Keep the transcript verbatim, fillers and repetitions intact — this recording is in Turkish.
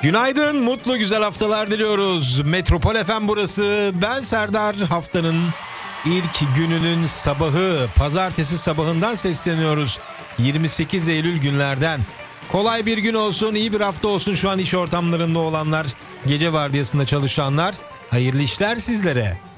Günaydın, mutlu güzel haftalar diliyoruz. Metropol F M burası. Ben Serdar. Haftanın ilk gününün sabahı, pazartesi sabahından sesleniyoruz. yirmi sekiz Eylül günlerden. Kolay bir gün olsun, iyi bir hafta olsun şu an iş ortamlarında olanlar, gece vardiyasında çalışanlar. Hayırlı işler sizlere.